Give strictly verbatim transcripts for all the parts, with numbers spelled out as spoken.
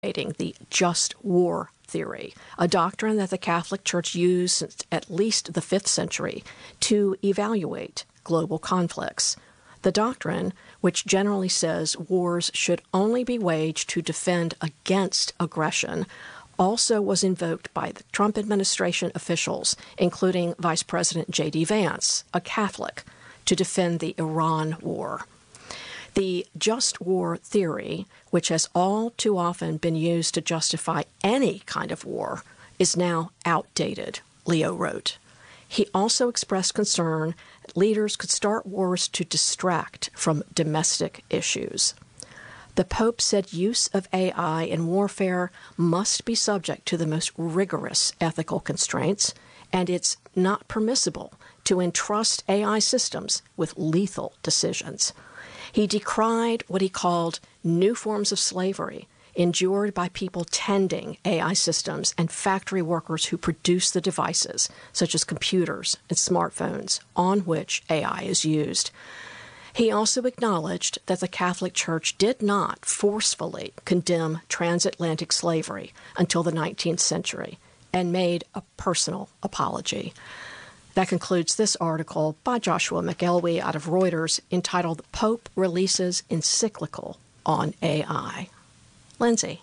advocating the just war theory, a doctrine that the Catholic Church used since at least the fifth century to evaluate global conflicts. The doctrine, which generally says wars should only be waged to defend against aggression, also was invoked by the Trump administration officials, including Vice President J D Vance, a Catholic, to defend the Iran war. The just war theory, which has all too often been used to justify any kind of war, is now outdated, Leo wrote. He also expressed concern that leaders could start wars to distract from domestic issues. The Pope said use of A I in warfare must be subject to the most rigorous ethical constraints, and it's not permissible to entrust A I systems with lethal decisions. He decried what he called new forms of slavery endured by people tending A I systems and factory workers who produce the devices, such as computers and smartphones, on which A I is used. He also acknowledged that the Catholic Church did not forcefully condemn transatlantic slavery until the nineteenth century and made a personal apology. That concludes this article by Joshua McElwee out of Reuters entitled "The Pope Releases Encyclical on A I." Lindsay.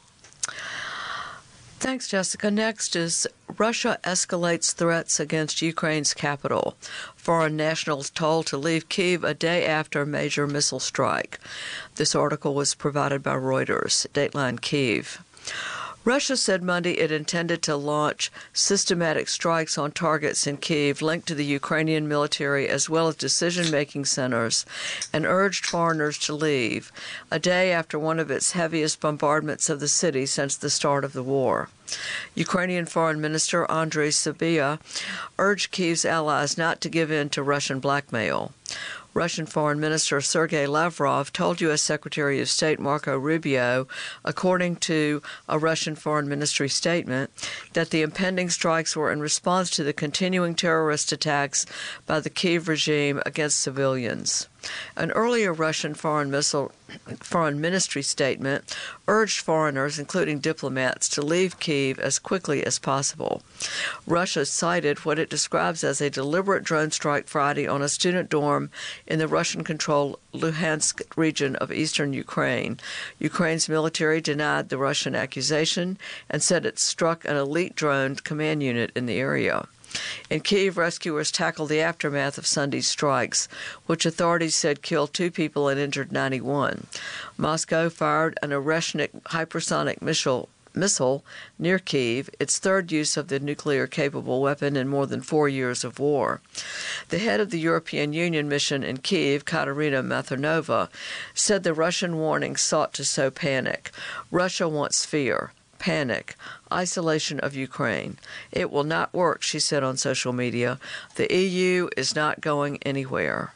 Thanks, Jessica. Next is Russia escalates threats against Ukraine's capital. Foreign nationals told to leave Kyiv a day after a major missile strike. This article was provided by Reuters. Dateline Kyiv. Russia said Monday it intended to launch systematic strikes on targets in Kyiv linked to the Ukrainian military as well as decision-making centers, and urged foreigners to leave, a day after one of its heaviest bombardments of the city since the start of the war. Ukrainian Foreign Minister Andrei Sybiha urged Kyiv's allies not to give in to Russian blackmail. Russian Foreign Minister Sergei Lavrov told U S Secretary of State Marco Rubio, according to a Russian Foreign Ministry statement, that the impending strikes were in response to the continuing terrorist attacks by the Kyiv regime against civilians. An earlier Russian Foreign, Missile, Foreign Ministry statement urged foreigners, including diplomats, to leave Kyiv as quickly as possible. Russia cited what it describes as a deliberate drone strike Friday on a student dorm in the Russian-controlled Luhansk region of eastern Ukraine. Ukraine's military denied the Russian accusation and said it struck an elite drone command unit in the area. In Kyiv, rescuers tackled the aftermath of Sunday's strikes, which authorities said killed two people and injured ninety-one. Moscow fired an Oreshnik hypersonic missile missile near Kyiv, its third use of the nuclear-capable weapon in more than four years of war. The head of the European Union mission in Kyiv, Katerina Mathernova, said the Russian warning sought to sow panic. Russia wants fear, panic, isolation of Ukraine. It will not work, she said on social media. The E U is not going anywhere.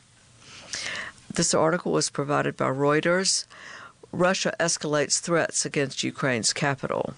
This article was provided by Reuters. Russia escalates threats against Ukraine's capital.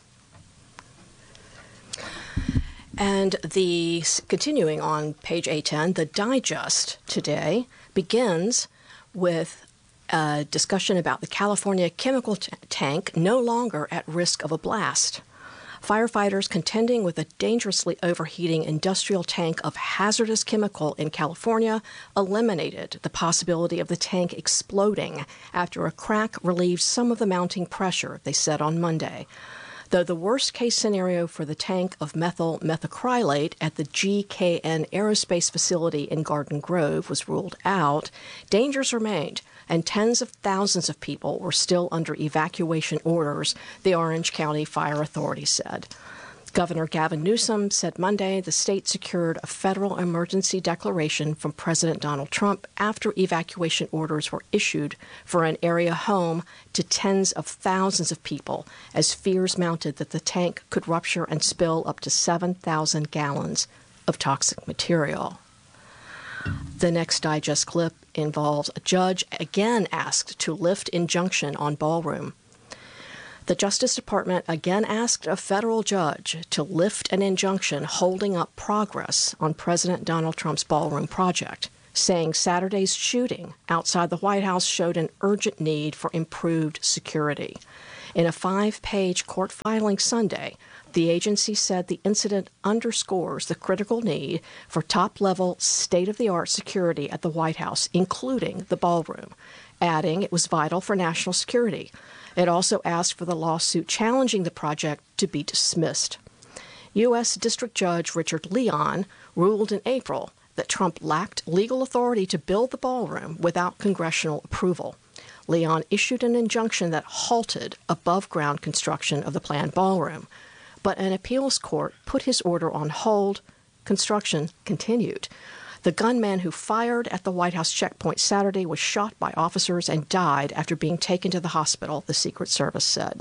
And the continuing on page A ten, the digest today begins with a discussion about the California chemical t- tank no longer at risk of a blast. Firefighters contending with a dangerously overheating industrial tank of hazardous chemical in California eliminated the possibility of the tank exploding after a crack relieved some of the mounting pressure, they said on Monday. Though the worst-case scenario for the tank of methyl methacrylate at the G K N Aerospace facility in Garden Grove was ruled out, dangers remained, and tens of thousands of people were still under evacuation orders, the Orange County Fire Authority said. Governor Gavin Newsom said Monday the state secured a federal emergency declaration from President Donald Trump after evacuation orders were issued for an area home to tens of thousands of people as fears mounted that the tank could rupture and spill up to seven thousand gallons of toxic material. The next digest clip involves a judge again asked to lift injunction on ballroom. The Justice Department again asked a federal judge to lift an injunction holding up progress on President Donald Trump's ballroom project, saying Saturday's shooting outside the White House showed an urgent need for improved security. In a five-page court filing Sunday, the agency said the incident underscores the critical need for top-level, state-of-the-art security at the White House, including the ballroom, adding it was vital for national security. It also asked for the lawsuit challenging the project to be dismissed. U S. District Judge Richard Leon ruled in April that Trump lacked legal authority to build the ballroom without congressional approval. Leon issued an injunction that halted above-ground construction of the planned ballroom, but an appeals court put his order on hold. Construction continued. The gunman who fired at the White House checkpoint Saturday was shot by officers and died after being taken to the hospital, the Secret Service said.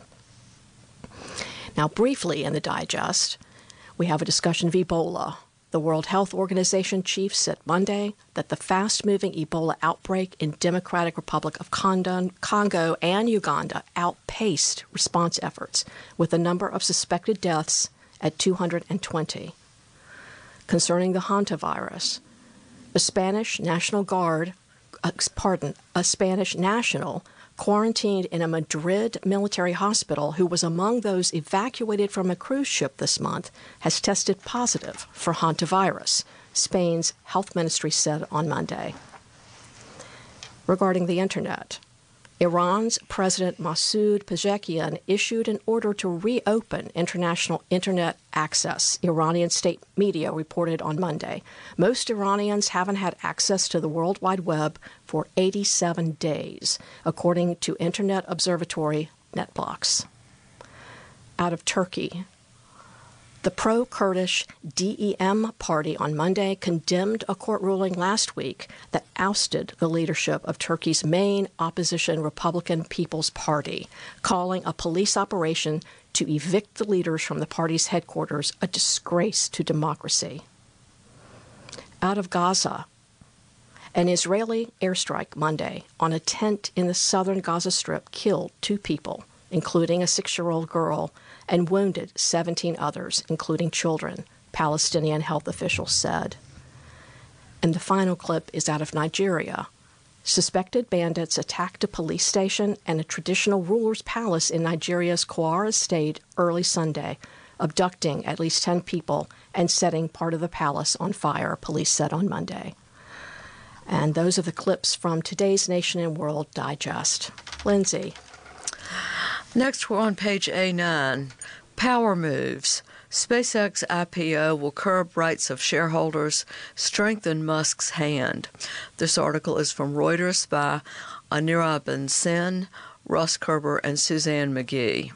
Now, briefly in the digest, we have a discussion of Ebola. The World Health Organization chief said Monday that the fast-moving Ebola outbreak in Democratic Republic of Congo and Uganda outpaced response efforts, with the number of suspected deaths at two hundred twenty. Concerning the hantavirus, a Spanish National Guard, uh, pardon, a Spanish national quarantined in a Madrid military hospital who was among those evacuated from a cruise ship this month has tested positive for hantavirus, Spain's health ministry said on Monday. Regarding the Internet, Iran's President Masoud Pezeshkian issued an order to reopen international Internet access, Iranian state media reported on Monday. Most Iranians haven't had access to the World Wide Web for eighty-seven days, according to Internet Observatory NetBlocks. Out of Turkey, the pro-Kurdish D E M party on Monday condemned a court ruling last week that ousted the leadership of Turkey's main opposition Republican People's Party, calling a police operation to evict the leaders from the party's headquarters a disgrace to democracy. Out of Gaza, an Israeli airstrike Monday on a tent in the southern Gaza Strip killed two people, including a six-year-old girl, and wounded seventeen others, including children, Palestinian health officials said. And the final clip is out of Nigeria. Suspected bandits attacked a police station and a traditional ruler's palace in Nigeria's Kwara State early Sunday, abducting at least ten people and setting part of the palace on fire, police said on Monday. And those are the clips from today's Nation and World Digest. Lindsay. Next, we're on page A nine. Power moves. SpaceX I P O will curb rights of shareholders, strengthen Musk's hand. This article is from Reuters by Anirban Sen, Russ Kerber, and Suzanne McGee.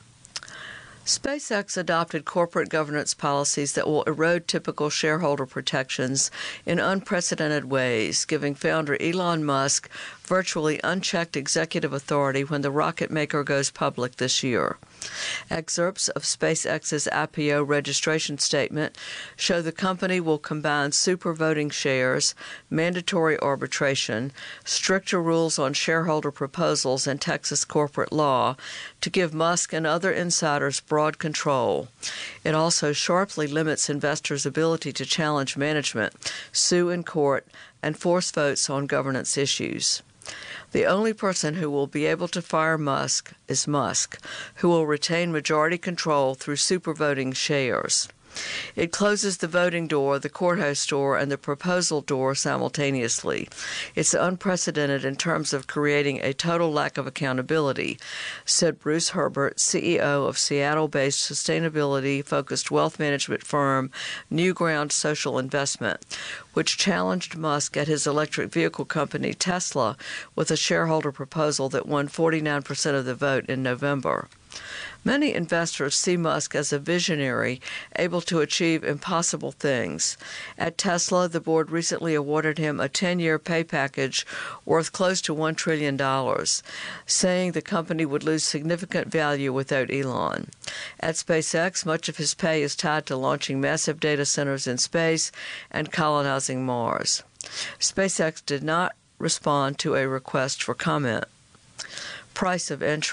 SpaceX adopted corporate governance policies that will erode typical shareholder protections in unprecedented ways, giving founder Elon Musk virtually unchecked executive authority when the rocket maker goes public this year. Excerpts of SpaceX's I P O registration statement show the company will combine super voting shares, mandatory arbitration, stricter rules on shareholder proposals, and Texas corporate law to give Musk and other insiders broad control. It also sharply limits investors' ability to challenge management, sue in court, and force votes on governance issues. The only person who will be able to fire Musk is Musk, who will retain majority control through supervoting shares. It closes the voting door, the courthouse door, and the proposal door simultaneously. It's unprecedented in terms of creating a total lack of accountability, said Bruce Herbert, C E O of Seattle-based sustainability-focused wealth management firm Newground Social Investment, which challenged Musk at his electric vehicle company Tesla with a shareholder proposal that won forty-nine percent of the vote in November. Many investors see Musk as a visionary, able to achieve impossible things. At Tesla, the board recently awarded him a ten-year pay package worth close to one trillion dollars, saying the company would lose significant value without Elon. At SpaceX, much of his pay is tied to launching massive data centers in space and colonizing Mars. SpaceX did not respond to a request for comment. Price of entry.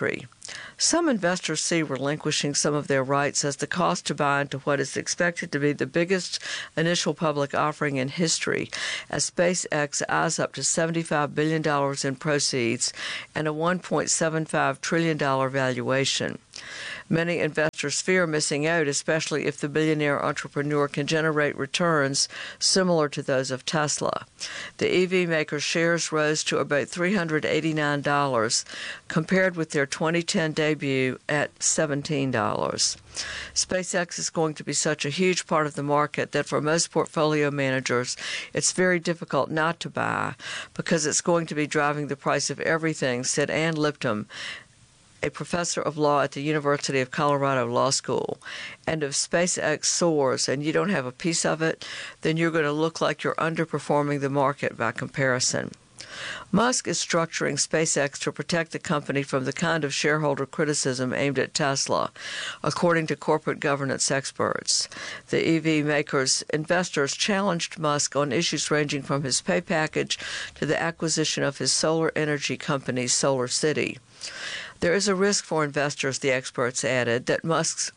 Some investors see relinquishing some of their rights as the cost to buy into what is expected to be the biggest initial public offering in history, as SpaceX eyes up to seventy-five billion dollars in proceeds and a one point seven five trillion dollars valuation. Many investors fear missing out, especially if the billionaire entrepreneur can generate returns similar to those of Tesla. The E V maker's shares rose to about three hundred eighty-nine dollars, compared with their twenty ten debut at seventeen dollars. SpaceX is going to be such a huge part of the market that for most portfolio managers, it's very difficult not to buy because it's going to be driving the price of everything, said Ann Lipton, a professor of law at the University of Colorado Law School. And if SpaceX soars and you don't have a piece of it, then you're going to look like you're underperforming the market by comparison. Musk is structuring SpaceX to protect the company from the kind of shareholder criticism aimed at Tesla, according to corporate governance experts. The E V maker's investors challenged Musk on issues ranging from his pay package to the acquisition of his solar energy company, SolarCity. There is a risk for investors, the experts added, that Musk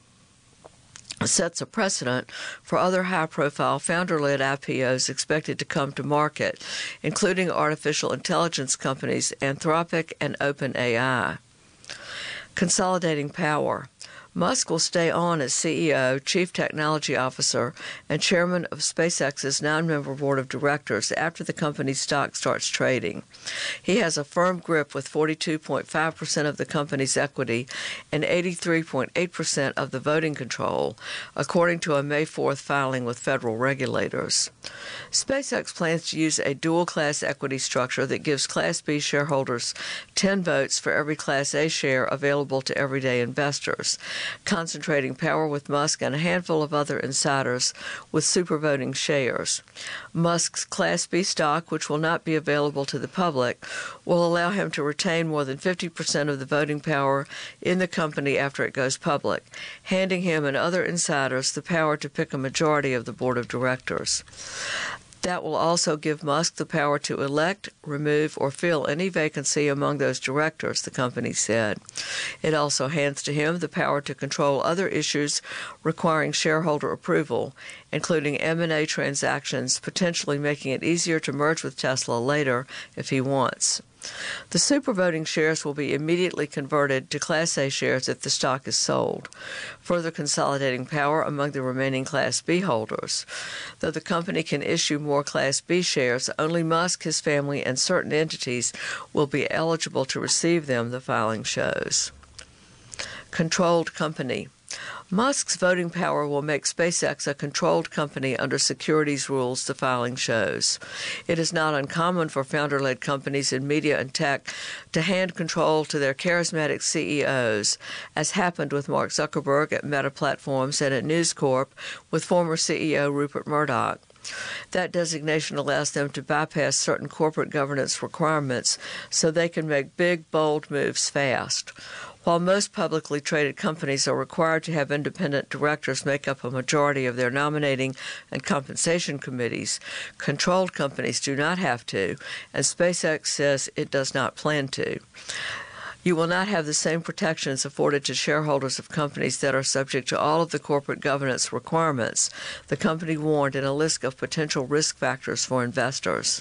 sets a precedent for other high-profile founder-led I P Os expected to come to market, including artificial intelligence companies Anthropic and OpenAI. Consolidating power. Musk will stay on as C E O, Chief Technology Officer, and Chairman of SpaceX's nine-member board of directors after the company's stock starts trading. He has a firm grip with forty-two point five percent of the company's equity and eighty-three point eight percent of the voting control, according to a May fourth filing with federal regulators. SpaceX plans to use a dual-class equity structure that gives Class B shareholders ten votes for every Class A share available to everyday investors, concentrating power with Musk and a handful of other insiders with supervoting shares. Musk's Class B stock, which will not be available to the public, will allow him to retain more than fifty percent of the voting power in the company after it goes public, handing him and other insiders the power to pick a majority of the board of directors. That will also give Musk the power to elect, remove, or fill any vacancy among those directors, the company said. It also hands to him the power to control other issues requiring shareholder approval, including M and A transactions, potentially making it easier to merge with Tesla later if he wants. The supervoting shares will be immediately converted to Class A shares if the stock is sold, further consolidating power among the remaining Class B holders. Though the company can issue more Class B shares, only Musk, his family, and certain entities will be eligible to receive them, the filing shows. Controlled company. Musk's voting power will make SpaceX a controlled company under securities rules, the filing shows. It is not uncommon for founder-led companies in media and tech to hand control to their charismatic C E Os, as happened with Mark Zuckerberg at Meta Platforms and at News Corp with former C E O Rupert Murdoch. That designation allows them to bypass certain corporate governance requirements so they can make big, bold moves fast. While most publicly traded companies are required to have independent directors make up a majority of their nominating and compensation committees, controlled companies do not have to, and SpaceX says it does not plan to. You will not have the same protections afforded to shareholders of companies that are subject to all of the corporate governance requirements, the company warned in a list of potential risk factors for investors.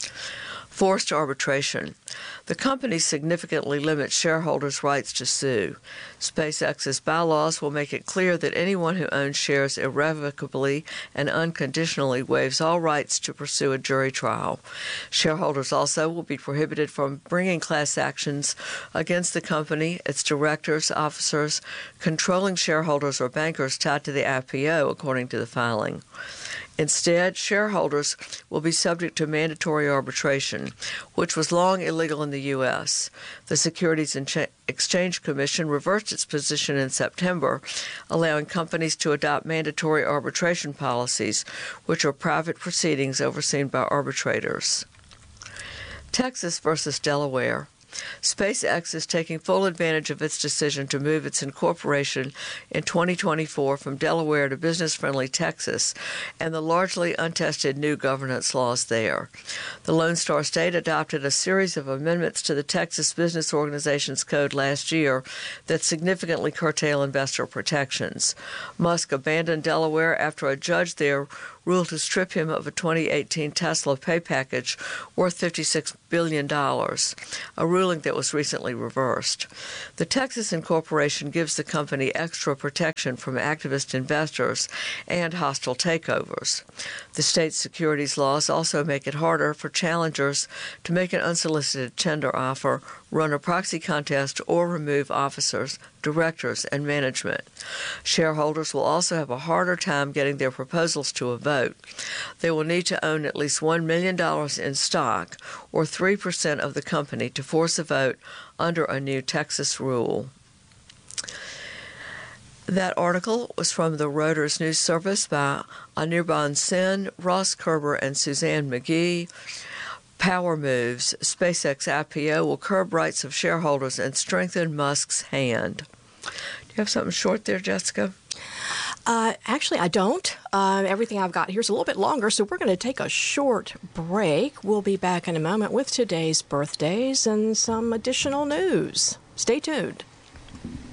Forced arbitration. The company significantly limits shareholders' rights to sue. SpaceX's bylaws will make it clear that anyone who owns shares irrevocably and unconditionally waives all rights to pursue a jury trial. Shareholders also will be prohibited from bringing class actions against the company, its directors, officers, controlling shareholders, or bankers tied to the I P O, according to the filing. Instead, shareholders will be subject to mandatory arbitration, which was long illegal in the U S. The Securities and Exchange Commission reversed its position in September, allowing companies to adopt mandatory arbitration policies, which are private proceedings overseen by arbitrators. Texas versus Delaware. SpaceX is taking full advantage of its decision to move its incorporation in twenty twenty-four from Delaware to business-friendly Texas and the largely untested new governance laws there. The Lone Star State adopted a series of amendments to the Texas Business Organizations Code last year that significantly curtail investor protections. Musk abandoned Delaware after a judge there ruled to strip him of a twenty eighteen Tesla pay package worth fifty-six billion dollars, a ruling that was recently reversed. The Texas incorporation gives the company extra protection from activist investors and hostile takeovers. The state's securities laws also make it harder for challengers to make an unsolicited tender offer, run a proxy contest, or remove officers, directors, and management. Shareholders will also have a harder time getting their proposals to a vote. They will need to own at least one million dollars in stock, or three percent of the company, to force a vote under a new Texas rule. That article was from the Reuters News Service by Anirban Sen, Ross Kerber, and Suzanne McGee. Power moves. SpaceX I P O will curb rights of shareholders and strengthen Musk's hand. Do you have something short there, Jessica? Uh, actually, I don't. Uh, everything I've got here is a little bit longer, so we're going to take a short break. We'll be back in a moment with today's birthdays and some additional news. Stay tuned.